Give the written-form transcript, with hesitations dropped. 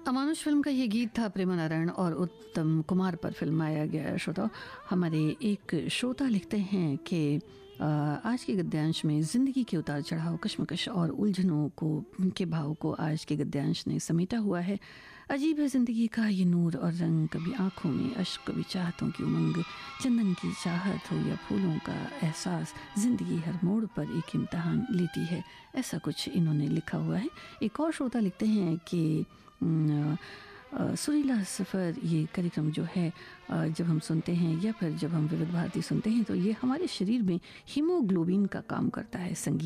अमानुष फिल्म का ये गीत था प्रेमा नारायण और उत्तम कुमार पर फिल्माया गया। श्रोता, हमारे एक श्रोता लिखते हैं कि आज के गद्यांश में ज़िंदगी के उतार चढ़ाव, कश्मकश और उलझनों को के भाव को आज के गद्यांश ने समेटा हुआ है। अजीब है ज़िंदगी का ये नूर और रंग, कभी आँखों में अश्क, कभी चाहतों की उमंग, चंदन की चाहत हो या फूलों का एहसास, ज़िंदगी हर मोड़ पर एक इम्तहान लेती है। ऐसा कुछ इन्होंने लिखा हुआ है। एक और श्रोता लिखते हैं कि सुरीला सफ़र ये कार्यक्रम जो है जब हम सुनते हैं या फिर जब हम विविध भारती सुनते हैं तो ये हमारे शरीर में हीमोग्लोबिन का काम करता है। संगीत